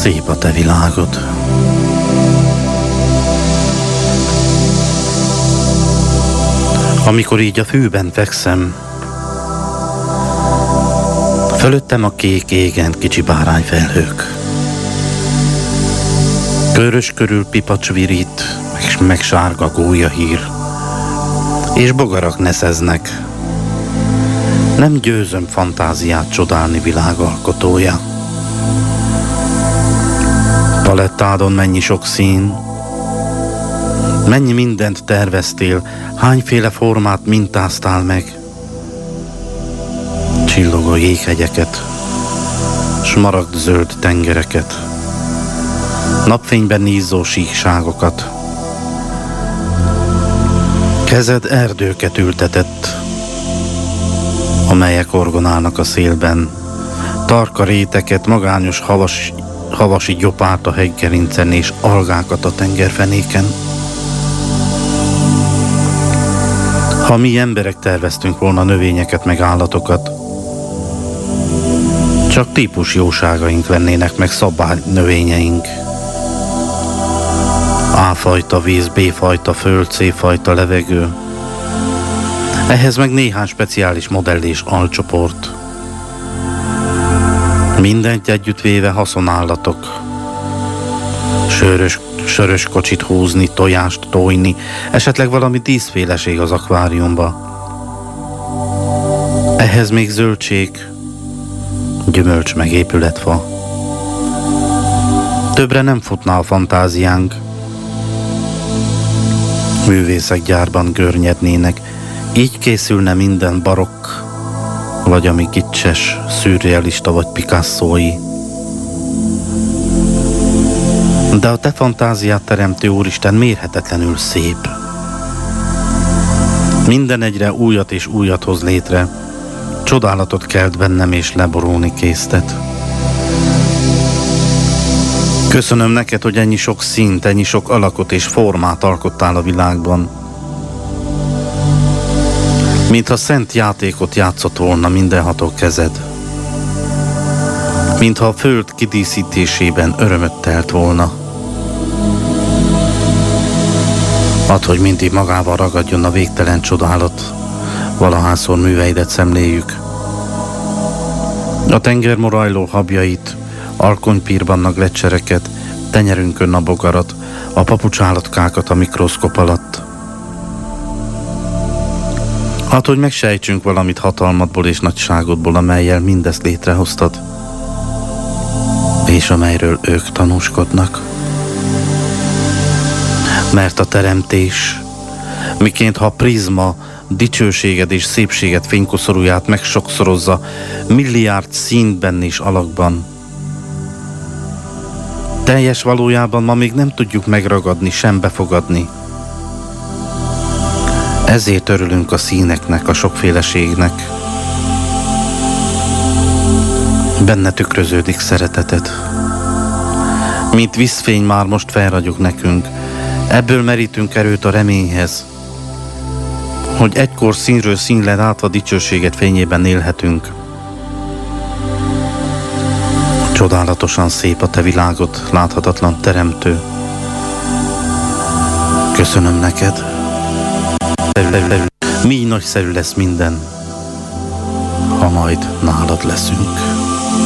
Szép a te világod. Amikor így a fűben fekszem, fölöttem a kék égen kicsi bárányfelhők. Körös körül pipacs virít, meg sárga gólya hír, és bogarak neszeznek. Nem győzöm fantáziát csodálni világalkotója. Palettádon mennyi sok szín, mennyi mindent terveztél, hányféle formát mintáztál meg. Csillogó jéghegyeket, smaragd-zöld tengereket, napfényben nízzó síkságokat. Kezed erdőket ültetett, amelyek orgonálnak a szélben, tarka réteket, magányos havasi gyopárt a hegygerincen és algákat a tengerfenéken. Ha mi emberek terveztünk volna növényeket meg állatokat, csak típus jóságaink lennének meg szabály növényeink. A-fajta víz, B-fajta föld, C-fajta levegő. Ehhez meg néhány speciális modell és alcsoport. Mindent együttvéve haszonállatok. Sörös kocsit húzni, tojást tojni, esetleg valami díszféleség az akváriumba. Ehhez még zöldség, gyümölcs meg épületfa. Többre nem futna a fantáziánk. Művészek gyárban görnyednének, így készülne minden barokk, vagy ami kicses, szürrealista vagy Picassói. De a te fantáziát teremtő Úristen mérhetetlenül szép. Minden egyre újat és újat hoz létre, csodálatot kelt bennem és leborulni késztet. Köszönöm neked, hogy ennyi sok színt, ennyi sok alakot és formát alkottál a világban. Mintha szent játékot játszott volna mindenható kezed. Mintha a föld kidíszítésében örömöt telt volna. Add, hogy mindig magával ragadjon a végtelen csodálat, valahányszor műveidet szemléljük. A tenger morajló habjait, alkonypírban a gleccsereket, tenyerünkön a bogarat, a papucsállatkákat a mikroszkop alatt. Hát, hogy megsejtsünk valamit hatalmadból és nagyságodból, amellyel mindezt létrehoztad, és amelyről ők tanúskodnak. Mert a teremtés, miként ha a prizma dicsőséged és szépséged fénykoszorúját megsokszorozza milliárd színben és alakban, teljes valójában ma még nem tudjuk megragadni, sem befogadni. Ezért örülünk a színeknek, a sokféleségnek. Benne tükröződik szereteted. Mint vízfény már most felragyog nekünk, ebből merítünk erőt a reményhez, hogy egykor színről színre látva dicsőséget fényében élhetünk. Csodálatosan szép a te világod, láthatatlan teremtő. Köszönöm neked. Mi nagyszerű lesz minden, ha majd nálad leszünk.